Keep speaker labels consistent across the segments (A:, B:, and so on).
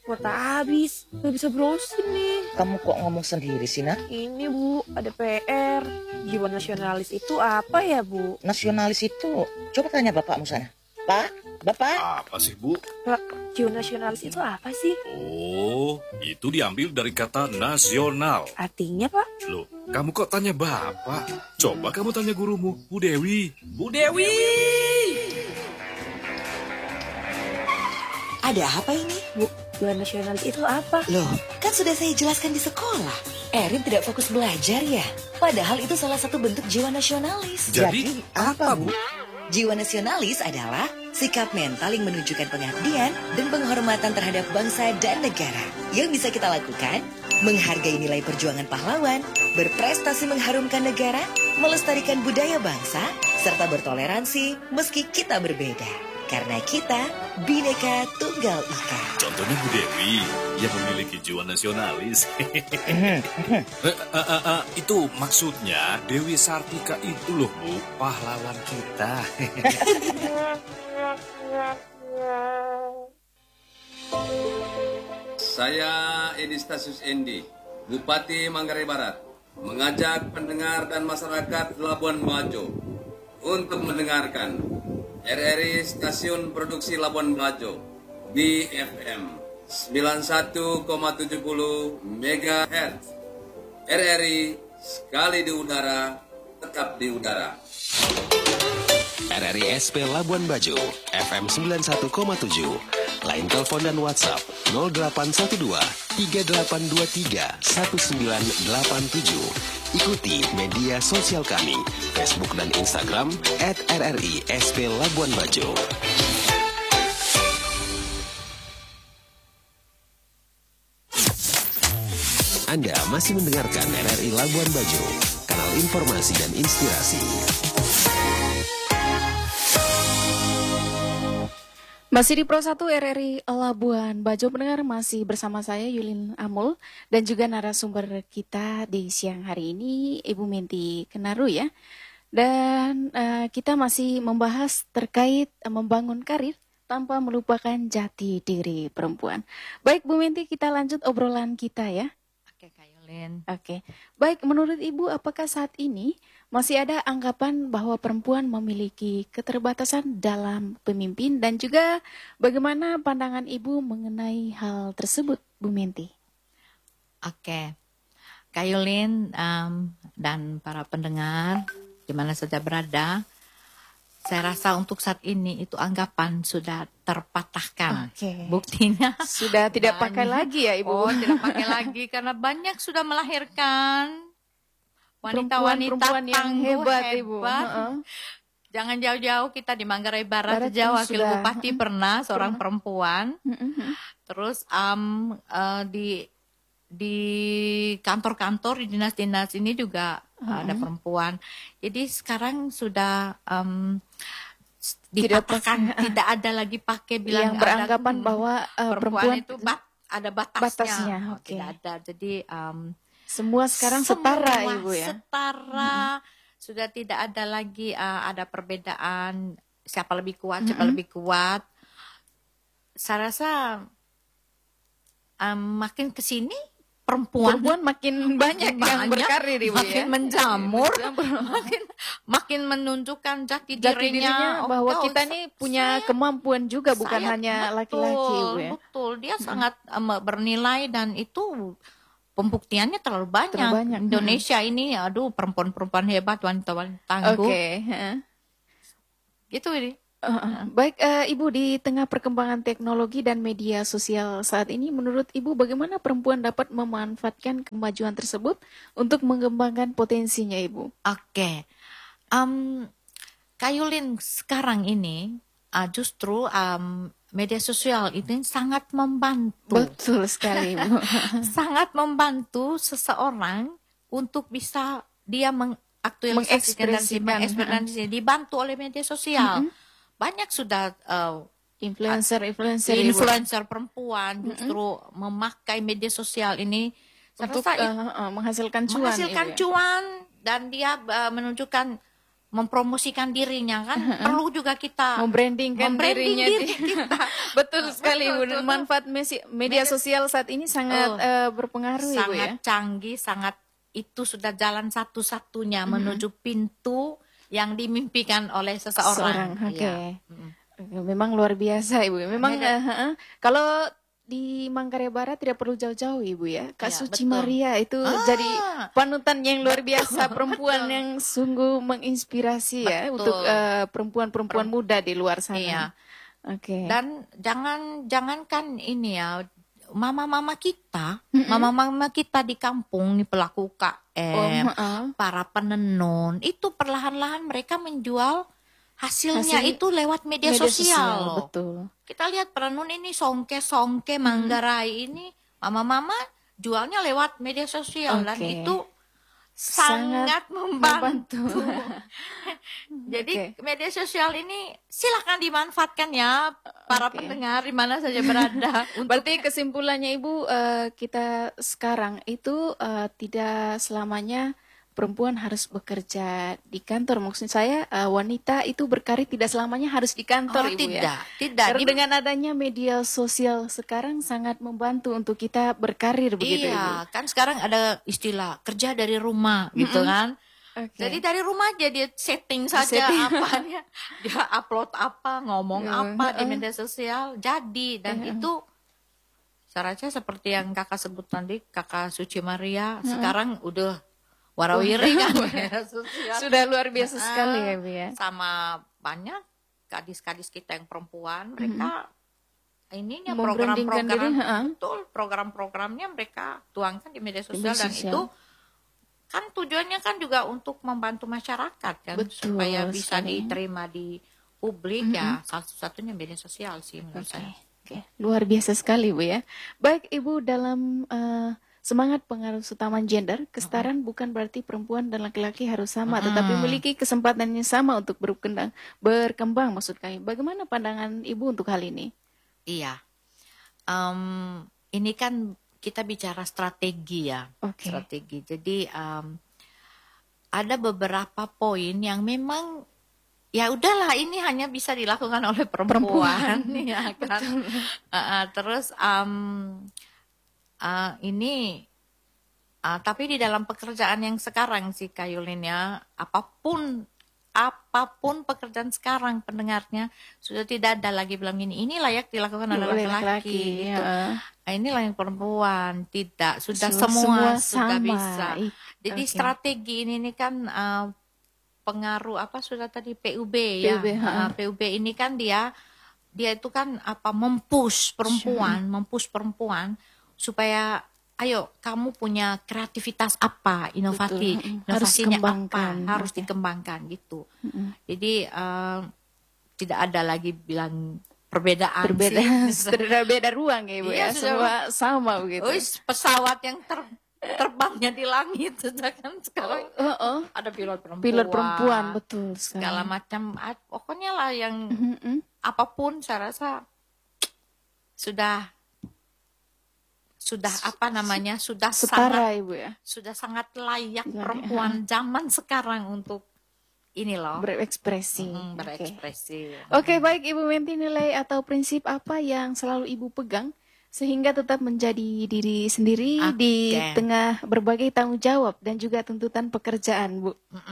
A: kuota habis. Gak bisa browsing nih.
B: Kamu kok ngomong sendiri sih, Nak?
A: Ini Bu, ada PR. Jiwa nasionalis itu apa ya Bu?
B: Nasionalis itu, coba tanya bapakmu sana. Pak, Bapak?
C: Apa sih, Bu?
A: Pak, jiwa nasionalis itu apa sih?
C: Oh, itu diambil dari kata nasional.
A: Artinya Pak?
C: Loh, kamu kok tanya Bapak? Coba kamu tanya gurumu, Bu Dewi. Bu Dewi!
D: Ada apa ini?
A: Bu, jiwa nasionalis itu apa?
D: Loh, kan sudah saya jelaskan di sekolah. Erin tidak fokus belajar ya? Padahal itu salah satu bentuk jiwa nasionalis.
C: Jadi, apa, Bu?
D: Jiwa nasionalis adalah sikap mental yang menunjukkan pengabdian dan penghormatan terhadap bangsa dan negara. Yang bisa kita lakukan, menghargai nilai perjuangan pahlawan, berprestasi mengharumkan negara, melestarikan budaya bangsa, serta bertoleransi meski kita berbeda. Karena kita Bhinneka Tunggal Ika.
C: Contohnya Bu Dewi yang memiliki jiwa nasionalis. Itu maksudnya Dewi Sartika itu loh, Bu, pahlawan kita.
E: Saya Edi Stasius Endi, Bupati Manggarai Barat, mengajak pendengar dan masyarakat Labuan Bajo untuk mendengarkan RRI Stasiun Produksi Labuan Bajo BFM 91,70 MHz. RRI sekali di udara, tetap di udara.
F: RRI SP Labuan Bajo FM 91,7. Lain telepon dan WhatsApp 0812 3823 1987. Ikuti media sosial kami, Facebook dan Instagram @RRI SP Labuan Bajo. Anda masih mendengarkan RRI Labuan Bajo, kanal informasi dan inspirasi.
G: Masih di Pro 1 RRI Labuan Bajo, pendengar, masih bersama saya Yulin Amul dan juga narasumber kita di siang hari ini Ibu Minty Kenaru ya. Dan kita masih membahas terkait membangun karir tanpa melupakan jati diri perempuan. Baik Bu Minty, kita lanjut obrolan kita ya.
H: Oke Kak Yulin.
G: Oke. Baik, menurut Ibu apakah saat ini masih ada anggapan bahwa perempuan memiliki keterbatasan dalam pemimpin dan juga bagaimana pandangan Ibu mengenai hal tersebut, Bu Minty?
H: Oke, Kak Yulin dan para pendengar di mana saja berada, saya rasa untuk saat ini itu anggapan sudah terpatahkan.
G: Oke.
H: Buktinya
G: Sudah tidak pakai lagi ya Ibu?
H: Oh, tidak pakai lagi karena banyak sudah melahirkan wanita-wanita
G: yang
H: tangguh,
G: hebat, Ibu.
H: Jangan jauh-jauh, kita di Manggarai Barat saja wakil
G: sudah,
H: bupati pernah seorang perempuan. Terus di kantor-kantor, di dinas-dinas ini juga ada perempuan. Jadi sekarang sudah dipatahkan, tidak ada lagi pakai bilang
G: yang beranggapan bahwa perempuan
H: itu ada batasnya.
G: Oke.
H: Tidak ada. Jadi
G: semua sekarang setara Ibu ya.
H: Setara. Sudah tidak ada lagi ada perbedaan siapa lebih kuat, siapa lebih kuat. Saya rasa makin ke sini perempuan makin banyak yang berkarir Ibu makin ya. Menjamur, makin menunjukkan jati dirinya
G: bahwa kita nih punya kemampuan juga, bukan hanya laki-laki Ibu ya.
H: Betul, dia sangat bernilai dan itu pembuktiannya terlalu banyak. Indonesia ini, aduh, perempuan-perempuan hebat, wanita-wanita tangguh.
G: Oke.
H: Gitu ini.
G: Baik, Ibu, di tengah perkembangan teknologi dan media sosial saat ini, menurut Ibu bagaimana perempuan dapat memanfaatkan kemajuan tersebut untuk mengembangkan potensinya, Ibu?
H: Oke. Kayulin, sekarang ini justru media sosial itu sangat membantu.
G: Betul sekali, Bu.
H: Sangat membantu seseorang untuk bisa dia mengaktualisasikan dan mengekspresikan, dibantu oleh media sosial. Banyak sudah influencer perempuan justru memakai media sosial ini
G: untuk menghasilkan cuan.
H: Menghasilkan cuan dan dia menunjukkan mempromosikan dirinya kan perlu juga kita
G: Membrandingkan dirinya
H: diri kita.
G: Betul sekali Ibu.
H: Betul.
G: Manfaat media sosial saat ini sangat berpengaruh Ibu ya.
H: Sangat canggih, sangat itu sudah jalan satu-satunya menuju pintu yang dimimpikan oleh seseorang.
G: Oke.
H: Iya.
G: Memang luar biasa Ibu. Memang kalau di Manggarai Barat tidak perlu jauh-jauh Ibu ya. Kak
H: Ya,
G: Suci
H: betul.
G: Maria itu jadi panutan yang luar biasa, perempuan yang sungguh menginspirasi ya
H: Betul.
G: untuk perempuan-perempuan muda di luar sana.
H: Iya.
G: Oke.
H: Dan jangankan ini ya, mama-mama kita di kampung nih pelaku UKM, para penenun itu perlahan-lahan mereka menjual hasilnya
G: Hasil
H: itu lewat media sosial loh.
G: betul.
H: Kita lihat penenun ini songke Manggarai ini mama-mama jualnya lewat media sosial dan
G: Oke.
H: itu sangat membantu. Jadi
G: Oke.
H: media sosial ini silakan dimanfaatkan ya para
G: Oke.
H: pendengar di mana saja berada.
G: Berarti kesimpulannya Ibu, kita sekarang itu tidak selamanya perempuan harus bekerja di kantor. Maksud saya wanita itu berkarir tidak selamanya harus di kantor Ibu ya.
H: Tidak.
G: Karena dengan adanya media sosial sekarang sangat membantu untuk kita berkarir begitu Ibu.
H: Iya, kan sekarang ada istilah kerja dari rumah gitu kan.
G: Oke.
H: Jadi dari rumah aja dia setting saja apanya, dia upload apa, ngomong apa di media sosial, jadi dan itu saya rasa seperti yang kakak sebut tadi, kakak Suci Maria sekarang udah warawiri kan media sosial.
G: Sudah luar biasa sekali ya Bu ya.
H: Sama banyak gadis-gadis kita yang perempuan, mereka ininya
G: Membrandingkan diri,
H: betul program-programnya mereka tuangkan di media sosial dan
G: sosial.
H: itu kan tujuannya kan juga untuk membantu masyarakat kan
G: Betul
H: supaya bisa
G: sekali.
H: diterima di publik ya satu-satunya media sosial sih menurut saya.
G: Oke, luar biasa sekali Bu ya. Baik Ibu, dalam semangat pengaruh utama gender, kesetaraan bukan berarti perempuan dan laki-laki harus sama, tetapi memiliki kesempatan yang sama untuk berkembang maksud kami. Bagaimana pandangan Ibu untuk hal ini?
H: Iya, ini kan kita bicara strategi ya,
G: Oke.
H: strategi. Jadi ada beberapa poin yang memang ya udahlah ini hanya bisa dilakukan oleh perempuan, ya kan. Terus ini tapi di dalam pekerjaan yang sekarang sih Kayulin ya, apapun pekerjaan sekarang pendengarnya sudah tidak ada lagi bilang ini layak dilakukan oleh laki-laki gitu. Ini layak perempuan, tidak, sudah semua sudah
G: sama.
H: bisa. Jadi
G: Oke.
H: strategi ini kan pengaruh apa sudah tadi PUB ya. PUB ini kan dia itu kan mempush perempuan supaya ayo kamu punya kreativitas apa, inovasinya harus dikembangkan gitu. Jadi tidak ada lagi bilang perbedaan sih.
G: Beda ruang ya Ibu
H: Iya,
G: ya, semua sama begitu.
H: Pesawat yang terbangnya di langit sudah kan sekarang ada pilot perempuan,
G: betul sekali.
H: segala macam pokoknya lah yang apapun saya rasa sudah apa namanya sudah
G: Setara Ibu ya,
H: sudah sangat layak perempuan zaman sekarang untuk ini loh
G: berekspresi.
H: berekspresi.
G: Oke, baik Ibu Menti, nilai atau prinsip apa yang selalu Ibu pegang sehingga tetap menjadi diri sendiri di tengah berbagai tanggung jawab dan juga tuntutan pekerjaan Bu?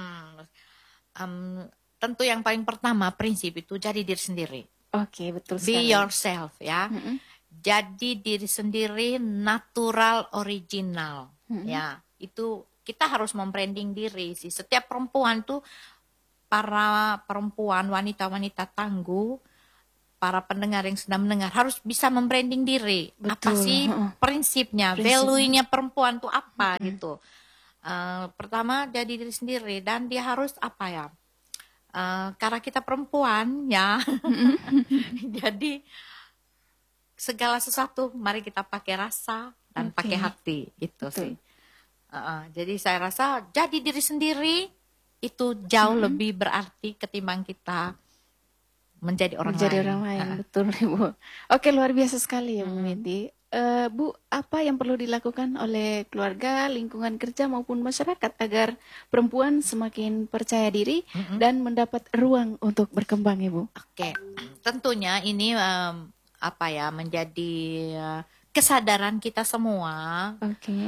H: Tentu yang paling pertama prinsip itu jadi diri sendiri.
G: Oke, betul
H: Be
G: sekali.
H: yourself ya. Jadi diri sendiri, natural, original. Ya, itu kita harus membranding diri sih. Setiap perempuan tuh, para perempuan, wanita-wanita tangguh, para pendengar yang sedang mendengar harus bisa membranding diri.
G: Betul.
H: Apa sih prinsipnya, value-nya perempuan tuh apa gitu. Pertama jadi diri sendiri dan dia harus apa ya? Karena kita perempuan ya, jadi segala sesuatu mari kita pakai rasa dan pakai hati gitu sih. Jadi saya rasa jadi diri sendiri itu jauh lebih berarti ketimbang kita menjadi orang lain.
G: Betul Ibu. Oke, luar biasa sekali ya Bu Menti. Bu, apa yang perlu dilakukan oleh keluarga, lingkungan kerja maupun masyarakat agar perempuan semakin percaya diri dan mendapat ruang untuk berkembang, Ibu?
H: Oke, tentunya ini menjadi kesadaran kita semua.
G: Oke.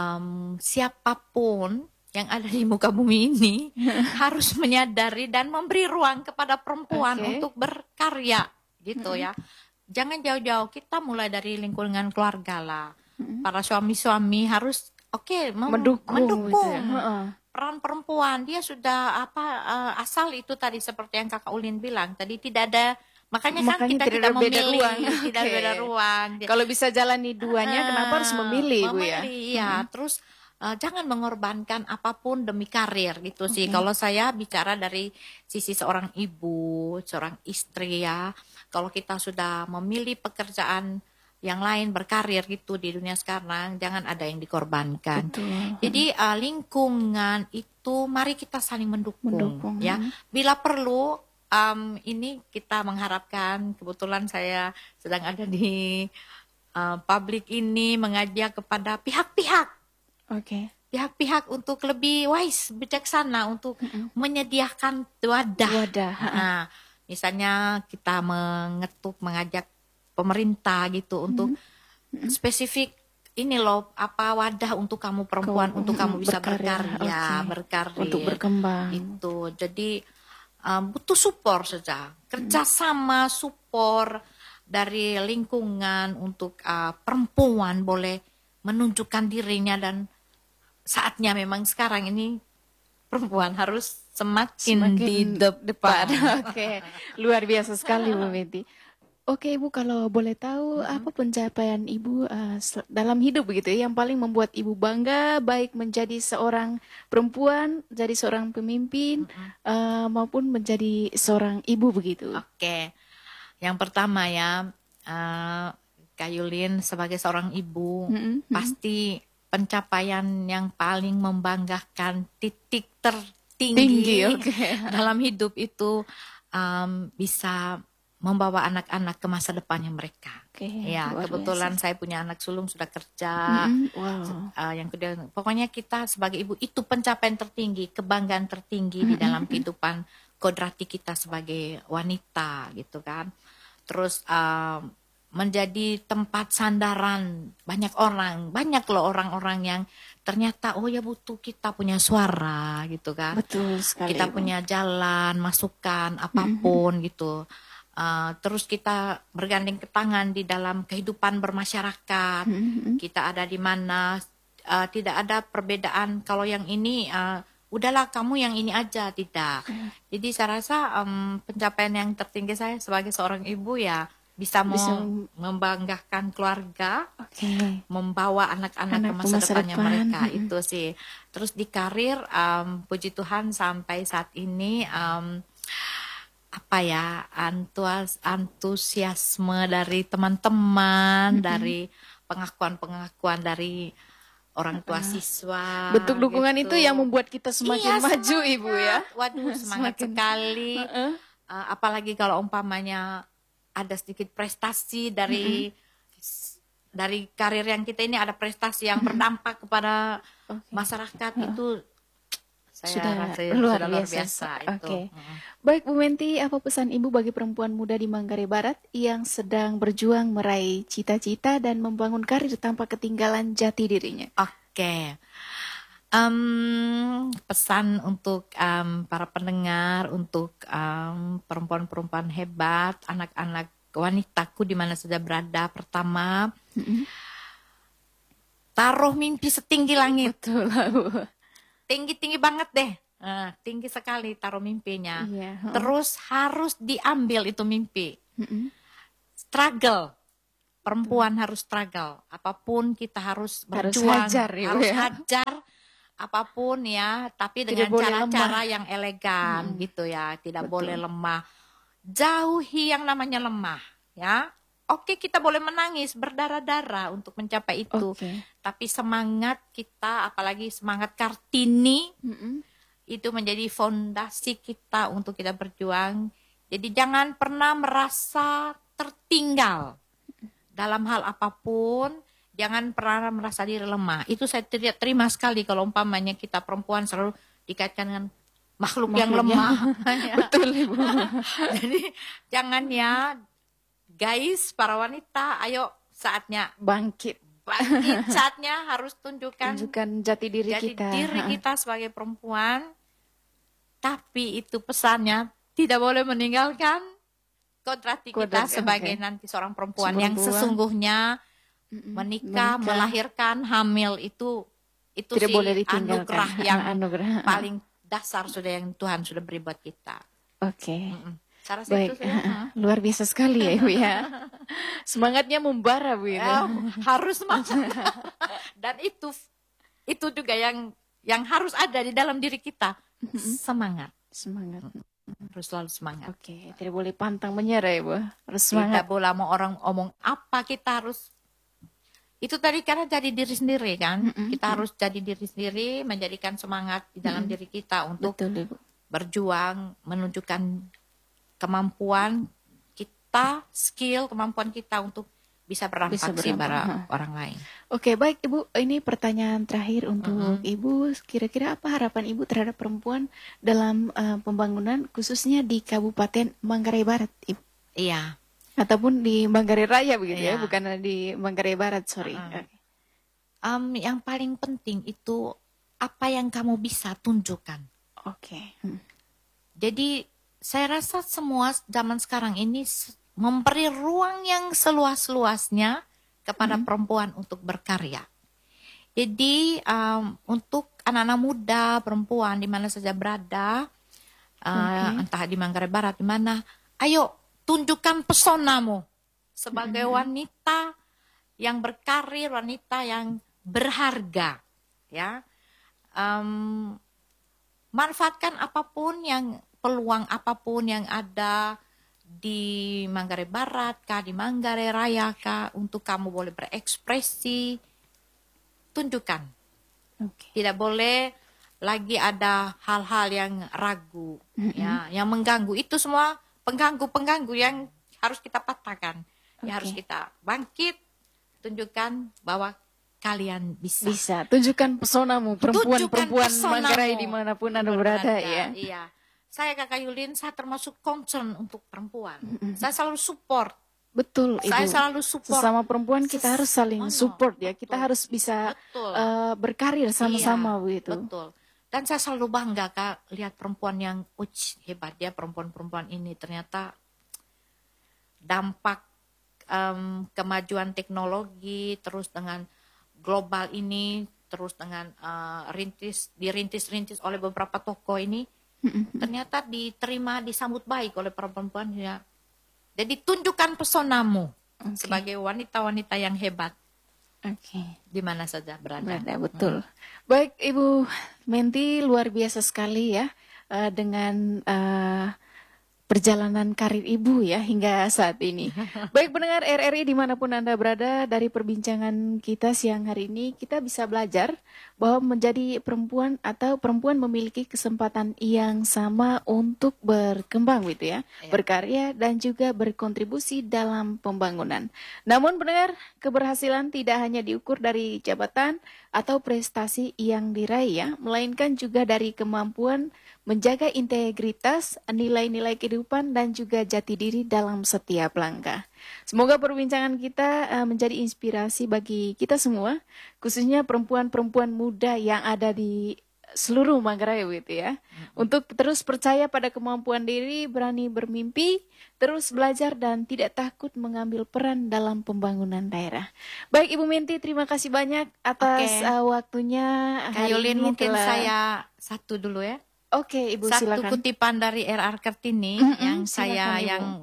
H: Siapapun yang ada di muka bumi ini harus menyadari dan memberi ruang kepada perempuan untuk berkarya, gitu ya. Jangan jauh-jauh, kita mulai dari lingkungan keluarga lah. Para suami-suami harus mendukung.
G: Gitu ya.
H: Peran perempuan, dia sudah asal itu tadi seperti yang Kakak Ulin bilang tadi, tidak ada, makanya kan kita tidak memilih, tidak beda ruang.
G: Kalau bisa jalani duanya, kenapa harus memilih, Bu ya?
H: Iya, terus jangan mengorbankan apapun demi karir gitu sih. Kalau saya bicara dari sisi seorang ibu, seorang istri ya, kalau kita sudah memilih pekerjaan yang lain, berkarir gitu di dunia sekarang, jangan ada yang dikorbankan.
G: Betul.
H: Jadi lingkungan itu mari kita saling mendukung. Ya. Bila perlu ini kita mengharapkan, kebetulan saya sedang ada di publik ini mengajak kepada pihak-pihak. Pihak-pihak untuk lebih wise, bijaksana untuk menyediakan wadah. Nah, misalnya kita mengajak pemerintah gitu untuk spesifik ini loh, wadah untuk kamu perempuan, untuk kamu bisa berkarya,
G: untuk berkembang.
H: Itu. Jadi butuh support saja, kerjasama support dari lingkungan untuk perempuan boleh menunjukkan dirinya, dan saatnya memang sekarang ini perempuan harus semakin di depan.
G: Luar biasa sekali Bu Menti. Oke Ibu, kalau boleh tahu apa pencapaian Ibu dalam hidup begitu yang paling membuat Ibu bangga, baik menjadi seorang perempuan, jadi seorang pemimpin, maupun menjadi seorang ibu begitu?
H: Oke, yang pertama ya, Kak Yulin sebagai seorang ibu, pasti pencapaian yang paling membanggakan, titik tertinggi dalam hidup itu bisa membawa anak-anak ke masa depannya mereka. Ya, kebetulan saya punya anak sulung sudah kerja. Yang kedua, pokoknya kita sebagai ibu itu pencapaian tertinggi, kebanggaan tertinggi di dalam kehidupan kodrati kita sebagai wanita, gitu kan. Terus menjadi tempat sandaran banyak loh orang-orang yang ternyata kita punya suara gitu kan.
G: Betul sekali.
H: Kita punya jalan, masukan apapun gitu. Terus kita bergandeng ke tangan di dalam kehidupan bermasyarakat. Kita ada di mana tidak ada perbedaan, kalau yang ini udahlah kamu yang ini aja, tidak. Jadi saya rasa pencapaian yang tertinggi saya sebagai seorang ibu ya bisa membanggakan keluarga, membawa anak-anak ke masa depannya mereka, itu sih. Terus di karir, puji Tuhan sampai saat ini antusiasme dari teman-teman, dari pengakuan-pengakuan dari orang tua siswa.
G: Bentuk dukungan itu yang membuat kita semakin maju, Ibu ya.
H: Waduh, semangat sekali. Apalagi kalau umpamanya ada sedikit prestasi dari karir yang kita ini, ada prestasi yang berdampak kepada masyarakat, itu saya rasa
G: luar biasa.
H: Itu.
G: Baik Bu Menti, apa pesan Ibu bagi perempuan muda di Manggarai Barat yang sedang berjuang meraih cita-cita dan membangun karir tanpa ketinggalan jati dirinya?
H: Pesan untuk para pendengar, untuk perempuan-perempuan hebat, anak-anak wanitaku di mana saja berada. Pertama, taruh mimpi setinggi langit.
G: Betul lah, Bu.
H: Tinggi-tinggi banget deh. Tinggi sekali taruh mimpinya. Terus harus diambil itu mimpi. Struggle. Perempuan harus struggle. Apapun kita harus berjuang. Harus hajar. Apapun ya, tapi dengan cara-cara yang elegan gitu ya, tidak boleh lemah. Jauhi yang namanya lemah ya. Oke, kita boleh menangis, berdarah-darah untuk mencapai itu. Tapi semangat kita, apalagi semangat Kartini, itu menjadi fondasi kita untuk kita berjuang. Jadi jangan pernah merasa tertinggal dalam hal apapun jangan pernah merasa diri lemah. Itu saya tidak terima sekali kalau umpamanya kita perempuan selalu dikaitkan dengan makhluk yang lemah.
G: Betul Ibu.
H: Jadi jangan ya, guys, para wanita, ayo saatnya
G: Bangkit.
H: saatnya harus tunjukkan
G: Jati diri kita.
H: Sebagai perempuan. Tapi itu pesannya tidak boleh meninggalkan kodrati kita sebagai nanti seorang perempuan yang sesungguhnya menikah, melahirkan, hamil itu
G: tidak
H: sih
G: boleh ditinggalkan.
H: anugerah yang
G: Anugerah.
H: paling dasar sudah yang Tuhan sudah beri buat kita.
G: Oke.
H: Saya rasa
G: Baik,
H: itu sudah.
G: luar biasa sekali ya Ibu ya. Semangatnya membara Bu ya.
H: Harus semangat. Dan itu juga yang harus ada di dalam diri kita. Semangat.
G: Semangat.
H: Harus selalu semangat.
G: Oke, tidak boleh pantang menyerah ya Bu. Harus
H: Tidak
G: semangat.
H: boleh mau orang omong apa, kita harus itu tadi karena jadi diri sendiri kan. Kita harus jadi diri sendiri, menjadikan semangat di dalam diri kita untuk
G: Betul Ibu.
H: berjuang, menunjukkan kemampuan kita, skill, kemampuan kita untuk bisa berdampak pada orang lain.
G: Oke, baik Ibu. Ini pertanyaan terakhir untuk Ibu. Kira-kira apa harapan Ibu terhadap perempuan dalam pembangunan khususnya di Kabupaten Manggarai Barat, Ibu?
H: Iya.
G: Ataupun di Manggarai Raya begitu ya,
H: Iya.
G: bukan di Manggarai Barat, sorry. Oke.
H: Yang paling penting itu apa yang kamu bisa tunjukkan.
G: Oke.
H: Jadi saya rasa semua zaman sekarang ini memberi ruang yang seluas-luasnya kepada perempuan untuk berkarya. Jadi untuk anak-anak muda, perempuan di mana saja berada, entah di Manggarai Barat di mana, ayo tunjukkan pesonamu sebagai wanita yang berkarir, wanita yang berharga, ya. Manfaatkan apapun peluang apapun yang ada di Manggarai Barat kah, di Manggarai Raya kah, untuk kamu boleh berekspresi, tunjukkan. Tidak boleh lagi ada hal-hal yang ragu, ya, yang mengganggu. Itu semua pengganggu yang harus kita patahkan, yang harus kita bangkit, tunjukkan bahwa kalian bisa.
G: Bisa, tunjukkan pesonamu, perempuan-perempuan
H: pesonamu.
G: Manggarai dimanapun Anda berada ya.
H: Iya. Saya Kakak Yulin, saya termasuk concern untuk perempuan. Saya selalu support.
G: Betul, Ibu.
H: Saya selalu support.
G: Sesama perempuan kita harus saling support ya. Kita harus bisa berkarir sama-sama begitu.
H: Betul. Dan saya selalu bangga Kak lihat perempuan yang hebat ya, perempuan-perempuan ini ternyata dampak kemajuan teknologi terus dengan global ini, terus dengan dirintis oleh beberapa tokoh ini, ternyata diterima, disambut baik oleh para perempuan ya. Jadi tunjukkan pesonamu sebagai wanita-wanita yang hebat. Di mana saja berada.
G: Betul. Baik Ibu Menti, luar biasa sekali ya dengan perjalanan karir Ibu ya hingga saat ini. Baik pendengar RRI dimanapun Anda berada, dari perbincangan kita siang hari ini kita bisa belajar bahwa menjadi perempuan atau perempuan memiliki kesempatan yang sama untuk berkembang gitu ya, berkarya dan juga berkontribusi dalam pembangunan. Namun pendengar, keberhasilan tidak hanya diukur dari jabatan atau prestasi yang diraih ya, melainkan juga dari kemampuan menjaga integritas, nilai-nilai kehidupan, dan juga jati diri dalam setiap langkah. Semoga perbincangan kita menjadi inspirasi bagi kita semua, khususnya perempuan-perempuan muda yang ada di seluruh Manggarai gitu ya, untuk terus percaya pada kemampuan diri, berani bermimpi, terus belajar dan tidak takut mengambil peran dalam pembangunan daerah. Baik Ibu Menti, terima kasih banyak atas waktunya.
H: Kak Yulin, mungkin saya satu dulu ya.
G: Oke, Ibu silakan.
H: Satu kutipan dari R.R. Kartini yang saya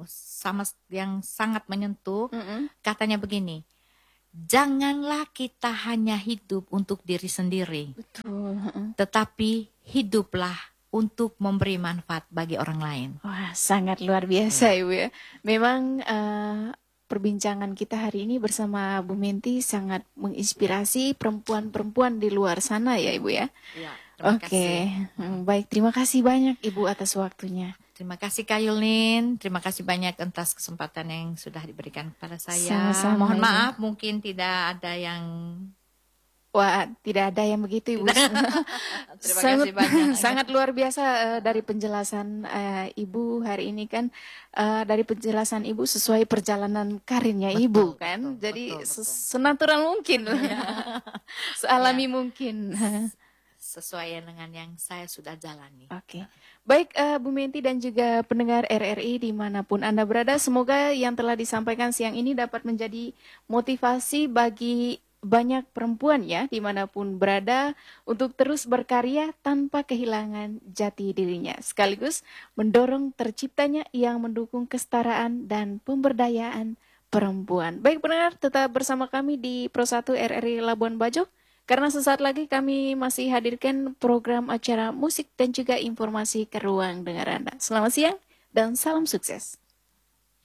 H: yang sangat menyentuh. Katanya begini, janganlah kita hanya hidup untuk diri sendiri.
G: Betul.
H: Tetapi hiduplah untuk memberi manfaat bagi orang lain.
G: Wah, sangat luar biasa Ibu ya. Memang perbincangan kita hari ini bersama Bu Menti sangat menginspirasi perempuan-perempuan di luar sana ya Ibu ya.
H: Iya.
G: Oke, baik, terima kasih banyak Ibu atas waktunya.
H: Terima kasih Kak Yulin, terima kasih banyak atas kesempatan yang sudah diberikan kepada saya.
G: Sama-sama,
H: Mohon
G: Ibu.
H: maaf mungkin tidak ada yang
G: Wah, tidak ada yang begitu, Ibu.
H: Terima kasih banyak.
G: Sangat luar biasa dari penjelasan Ibu hari ini kan, dari penjelasan Ibu sesuai perjalanan karirnya Ibu kan. Jadi senatural mungkin, sealami mungkin.
H: sesuai dengan yang saya sudah jalani.
G: Oke, baik Bu Menti dan juga pendengar RRI dimanapun Anda berada, semoga yang telah disampaikan siang ini dapat menjadi motivasi bagi banyak perempuan ya, dimanapun berada, untuk terus berkarya tanpa kehilangan jati dirinya, sekaligus mendorong terciptanya yang mendukung kesetaraan dan pemberdayaan perempuan. Baik pendengar, tetap bersama kami di Pro 1 RRI Labuan Bajo. Karena sesaat lagi kami masih hadirkan program acara musik dan juga informasi ke ruang dengar Anda. Selamat siang dan salam sukses.